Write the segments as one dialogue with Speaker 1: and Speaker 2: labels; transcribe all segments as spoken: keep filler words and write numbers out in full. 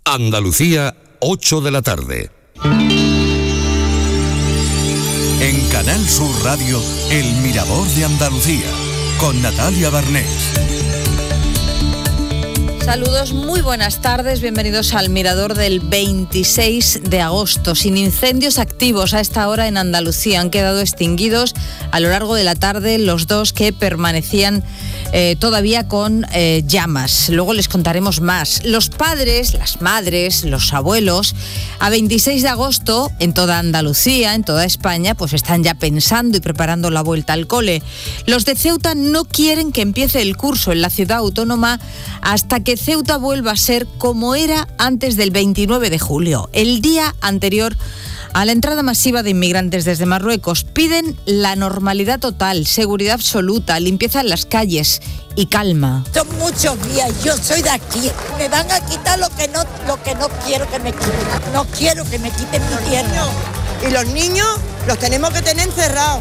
Speaker 1: Andalucía, ocho de la tarde.
Speaker 2: En Canal Sur Radio, El Mirador de Andalucía, con Natalia Barnés.
Speaker 3: Saludos, muy buenas tardes, bienvenidos al Mirador del veintiséis de agosto. Sin incendios activos a esta hora en Andalucía, han quedado extinguidos a lo largo de la tarde los dos que permanecían eh, todavía con eh, llamas. Luego les contaremos más. Los padres, las madres, los abuelos, a veintiséis de agosto en toda Andalucía, en toda España, pues están ya pensando y preparando la vuelta al cole. Los de Ceuta no quieren que empiece el curso en la ciudad autónoma hasta que Ceuta vuelva a ser como era antes del veintinueve de julio, el día anterior a la entrada masiva de inmigrantes desde Marruecos. Piden la normalidad total, seguridad absoluta, limpieza en las calles y calma.
Speaker 4: Son muchos días, yo soy de aquí. Me van a quitar lo que no, lo que no quiero que me quiten. No quiero que me quiten mi tierra.
Speaker 5: Y los niños los tenemos que tener encerrados.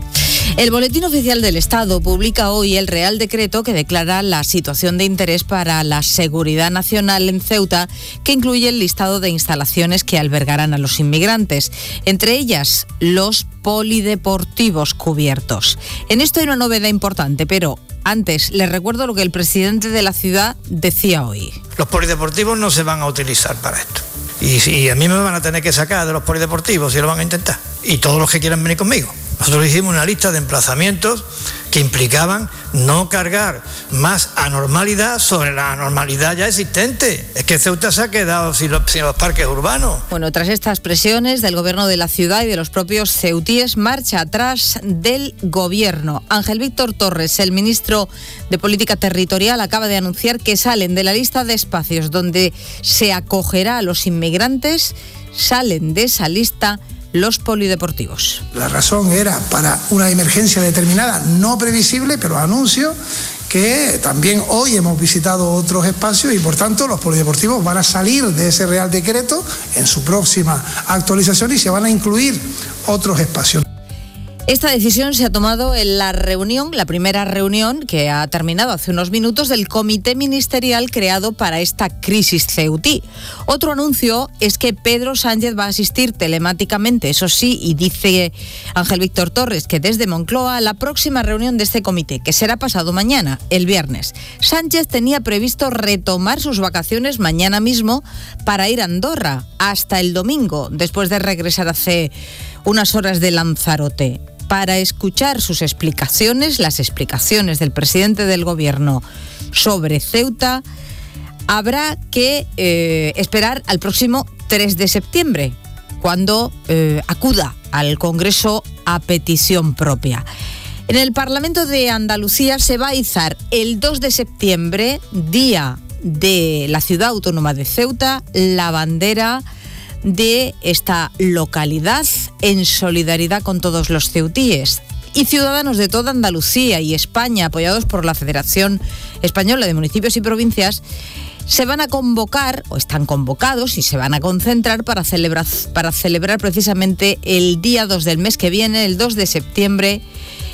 Speaker 3: El Boletín Oficial del Estado publica hoy el Real Decreto que declara la situación de interés para la seguridad nacional en Ceuta, que incluye el listado de instalaciones que albergarán a los inmigrantes, entre ellas los polideportivos cubiertos. En esto hay una novedad importante, pero antes les recuerdo lo que el presidente de la ciudad decía hoy.
Speaker 6: Los polideportivos no se van a utilizar para esto. Y, y a mí me van a tener que sacar de los polideportivos si lo van a intentar. Y todos los que quieran venir conmigo. Nosotros hicimos una lista de emplazamientos que implicaban no cargar más anormalidad sobre la anormalidad ya existente. Es que Ceuta se ha quedado sin los, sin los parques urbanos.
Speaker 3: Bueno, tras estas presiones del gobierno de la ciudad y de los propios ceutíes, marcha atrás del gobierno. Ángel Víctor Torres, el ministro de Política Territorial, acaba de anunciar que salen de la lista de espacios donde se acogerá a los inmigrantes, salen de esa lista los polideportivos.
Speaker 7: La razón era para una emergencia determinada, no previsible, pero anuncio que también hoy hemos visitado otros espacios y por tanto los polideportivos van a salir de ese Real Decreto en su próxima actualización y se van a incluir otros espacios.
Speaker 3: Esta decisión se ha tomado en la reunión, la primera reunión que ha terminado hace unos minutos del comité ministerial creado para esta crisis ceutí. Otro anuncio es que Pedro Sánchez va a asistir telemáticamente, eso sí, y dice Ángel Víctor Torres que desde Moncloa a la próxima reunión de este comité, que será pasado mañana, el viernes. Sánchez tenía previsto retomar sus vacaciones mañana mismo para ir a Andorra hasta el domingo, después de regresar hace unas horas de Lanzarote, para escuchar sus explicaciones, las explicaciones del presidente del gobierno sobre Ceuta. Habrá que eh, esperar al próximo tres de septiembre, cuando eh, acuda al Congreso a petición propia. En el Parlamento de Andalucía se va a izar el dos de septiembre, día de la ciudad autónoma de Ceuta, la bandera de esta localidad en solidaridad con todos los ceutíes y ciudadanos de toda Andalucía y España, apoyados por la Federación Española de Municipios y Provincias. Se van a convocar, o están convocados, y se van a concentrar para celebrar, para celebrar precisamente el día dos del mes que viene, el dos de septiembre,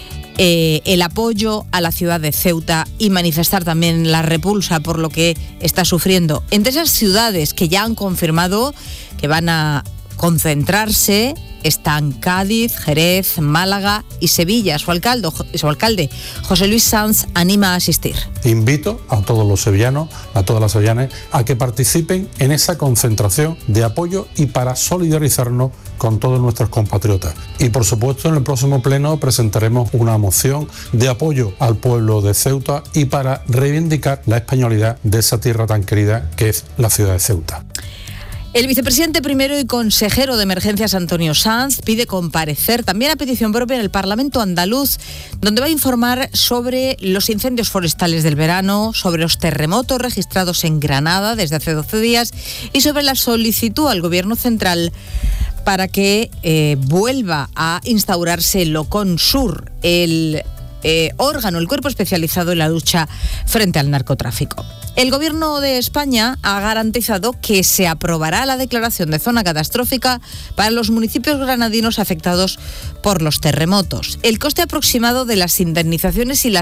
Speaker 3: eh, el apoyo a la ciudad de Ceuta y manifestar también la repulsa por lo que está sufriendo. Entre esas ciudades que ya han confirmado que van a concentrarse están Cádiz, Jerez, Málaga y Sevilla. Su alcalde, su alcalde, José Luis Sanz, anima a asistir.
Speaker 8: Invito a todos los sevillanos, a todas las sevillanas, a que participen en esa concentración de apoyo y para solidarizarnos con todos nuestros compatriotas. Y por supuesto en el próximo pleno presentaremos una moción de apoyo al pueblo de Ceuta y para reivindicar la españolidad de esa tierra tan querida que es la ciudad de Ceuta.
Speaker 3: El vicepresidente primero y consejero de Emergencias, Antonio Sanz, pide comparecer también a petición propia en el Parlamento andaluz, donde va a informar sobre los incendios forestales del verano, sobre los terremotos registrados en Granada desde hace doce días y sobre la solicitud al Gobierno central para que eh, vuelva a instaurarse el OCONSUR, el eh, órgano, el cuerpo especializado en la lucha frente al narcotráfico. El Gobierno de España ha garantizado que se aprobará la declaración de zona catastrófica para los municipios granadinos afectados por los terremotos. El coste aproximado de las indemnizaciones y las